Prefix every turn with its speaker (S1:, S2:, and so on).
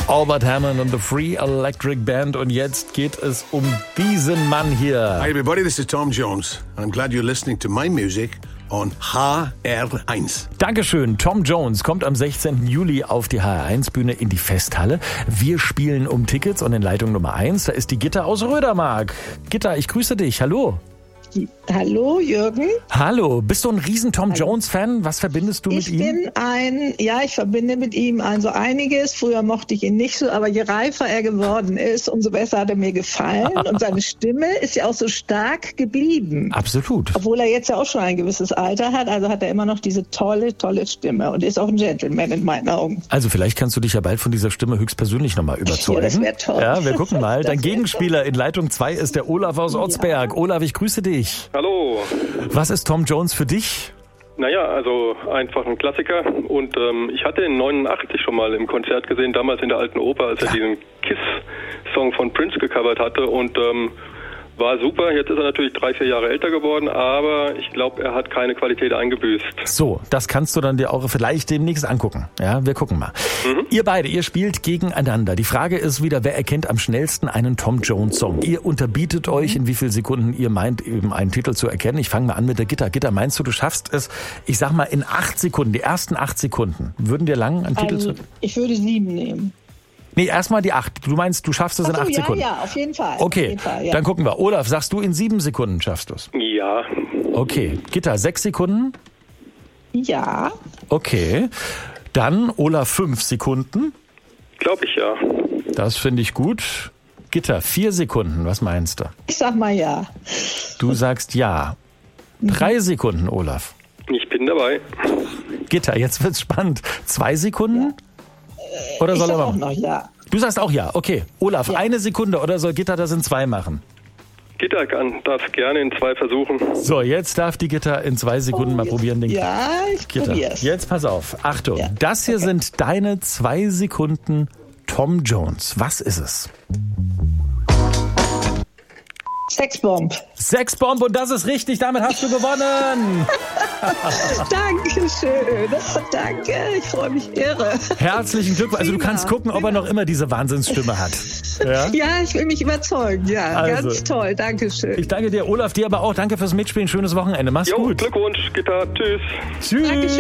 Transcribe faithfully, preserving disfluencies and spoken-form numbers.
S1: Albert Hammond und the Free Electric Band. Und jetzt geht es um diesen Mann hier.
S2: Hi everybody, this is Tom Jones. I'm glad you're listening to my music on H R eins.
S1: Dankeschön. Tom Jones kommt am sechzehnten Juli auf die H R eins Bühne in die Festhalle. Wir spielen um Tickets und in Leitung Nummer eins, da ist die Gitta aus Rödermark. Gitta, ich grüße dich. Hallo.
S3: Hallo Jürgen.
S1: Hallo, bist du ein riesen Tom Jones-Fan? Was verbindest du mit
S3: ich
S1: ihm?
S3: Ich bin ein, ja, ich verbinde mit ihm also einiges. Früher mochte ich ihn nicht so, aber je reifer er geworden ist, umso besser hat er mir gefallen. Und seine Stimme ist ja auch so stark geblieben.
S1: Absolut.
S3: Obwohl er jetzt ja auch schon ein gewisses Alter hat, also hat er immer noch diese tolle, tolle Stimme und ist auch ein Gentleman in meinen Augen.
S1: Also vielleicht kannst du dich ja bald von dieser Stimme höchstpersönlich nochmal überzeugen.
S3: Ja, das wäre toll.
S1: Ja, wir gucken mal. Dein
S3: Das wär
S1: Gegenspieler
S3: toll.
S1: in Leitung zwei ist der Olaf aus Otzberg. Ja. Olaf, ich grüße dich.
S4: Hallo.
S1: Was ist Tom Jones für dich?
S4: Naja, also einfach ein Klassiker. Und ähm, ich hatte ihn neunundachtzig schon mal im Konzert gesehen, damals in der Alten Oper, als er
S1: Ja.
S4: diesen Kiss-Song von Prince gecovert hatte. Und ähm, war super. Jetzt ist er natürlich drei, vier Jahre älter geworden, aber ich glaube, er hat keine Qualität eingebüßt.
S1: So, das kannst du dann dir auch vielleicht demnächst angucken. Ja, wir gucken mal. Mhm. Ihr beide, ihr spielt gegeneinander. Die Frage ist wieder, wer erkennt am schnellsten einen Tom Jones Song? Ihr unterbietet euch, in wie vielen Sekunden ihr meint, eben einen Titel zu erkennen. Ich fange mal an mit der Gitta. Gitta, meinst du, du schaffst es, ich sag mal, in acht Sekunden, die ersten acht Sekunden, würden dir lang einen Titel
S3: Also,
S1: zu...
S3: ich würde sieben nehmen.
S1: Nee, erstmal die acht. Du meinst, du schaffst es in
S3: Ach so,
S1: acht
S3: ja,
S1: Sekunden?
S3: Ja, auf jeden Fall.
S1: Okay,
S3: auf jeden Fall, ja.
S1: Dann gucken wir. Olaf, sagst du, in sieben Sekunden schaffst du es?
S4: Ja.
S1: Okay. Gitta, sechs Sekunden?
S3: Ja.
S1: Okay. Dann Olaf, fünf Sekunden?
S4: Glaube ich, ja.
S1: Das finde ich gut. Gitta, vier Sekunden. Was meinst du?
S3: Ich sag mal ja.
S1: Du sagst ja. Drei Sekunden, Olaf.
S4: Ich bin dabei.
S1: Gitta, jetzt wird's spannend. Zwei Sekunden? Oder
S3: Ich
S1: soll
S3: sag
S1: er
S3: auch
S1: mal?
S3: noch ja.
S1: Du sagst auch ja. Okay. Olaf,
S3: Ja.
S1: eine Sekunde oder soll Gitta das in zwei machen?
S4: Gitta kann, darf gerne in zwei versuchen.
S1: So, jetzt darf die Gitta in zwei Sekunden mal probieren. Den
S3: Ja, ich
S1: Gitta.
S3: probier's.
S1: Jetzt pass auf. Achtung.
S3: Ja.
S1: Das hier
S3: Okay.
S1: sind deine zwei Sekunden Tom Jones. Was ist es?
S3: Sexbomb.
S1: Sexbomb und das ist richtig. Damit hast du gewonnen.
S3: Dankeschön. Danke. Ich freue mich irre.
S1: Herzlichen Glückwunsch. Also du
S3: Prima,
S1: kannst gucken, ob er
S3: prima.
S1: noch immer diese Wahnsinnsstimme hat. Ja?
S3: Ja, ich will mich überzeugen. Ja,
S1: Also.
S3: ganz toll. Dankeschön.
S1: Ich danke dir, Olaf, dir aber auch. Danke fürs Mitspielen. Schönes Wochenende. Mach's
S4: Jo,
S1: gut.
S4: Glückwunsch, Gitta. Tschüss.
S1: Tschüss.
S3: Dankeschön.